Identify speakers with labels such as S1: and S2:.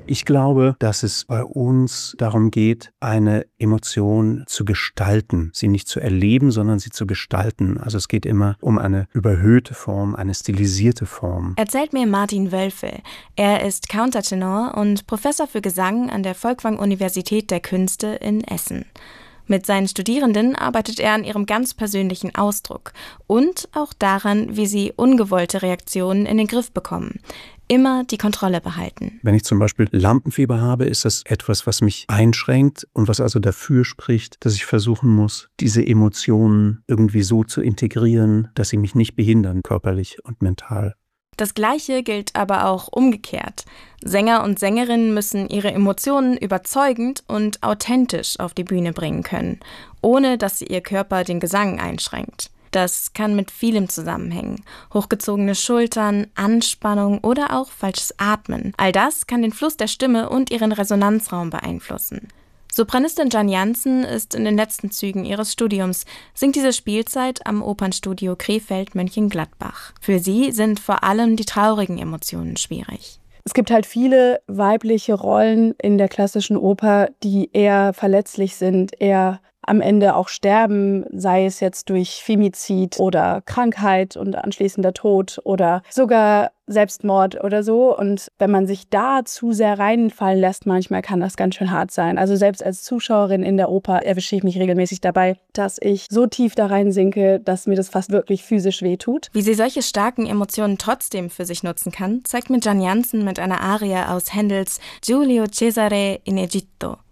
S1: Ich glaube, dass es bei uns darum geht, eine Emotion zu gestalten. Sie nicht zu erleben, sondern sie zu gestalten. Also es geht immer um eine überhöhte Form, eine stilisierte Form.
S2: Erzählt mir Martin Wölfel. Er ist Countertenor und Professor für Gesang an der Folkwang-Universität der Künste in Essen. Mit seinen Studierenden arbeitet er an ihrem ganz persönlichen Ausdruck und auch daran, wie sie ungewollte Reaktionen in den Griff bekommen. Immer die Kontrolle behalten.
S1: Wenn ich zum Beispiel Lampenfieber habe, ist das etwas, was mich einschränkt und was also dafür spricht, dass ich versuchen muss, diese Emotionen irgendwie so zu integrieren, dass sie mich nicht behindern, körperlich und mental.
S2: Das Gleiche gilt aber auch umgekehrt. Sänger und Sängerinnen müssen ihre Emotionen überzeugend und authentisch auf die Bühne bringen können, ohne dass sie ihr Körper den Gesang einschränkt. Das kann mit vielem zusammenhängen. Hochgezogene Schultern, Anspannung oder auch falsches Atmen. All das kann den Fluss der Stimme und ihren Resonanzraum beeinflussen. Sopranistin Jan Janssen ist in den letzten Zügen ihres Studiums, singt diese Spielzeit am Opernstudio Krefeld-Mönchengladbach. Für sie sind vor allem die traurigen Emotionen schwierig.
S3: Es gibt halt viele weibliche Rollen in der klassischen Oper, die eher verletzlich sind, eher am Ende auch sterben, sei es jetzt durch Femizid oder Krankheit und anschließender Tod oder sogar Selbstmord oder so. Und wenn man sich da zu sehr reinfallen lässt, manchmal kann das ganz schön hart sein. Also selbst als Zuschauerin in der Oper erwische ich mich regelmäßig dabei, dass ich so tief da rein sinke, dass mir das fast wirklich physisch wehtut.
S2: Wie sie solche starken Emotionen trotzdem für sich nutzen kann, zeigt mir Jan Janssen mit einer Arie aus Händels Giulio Cesare in Egitto.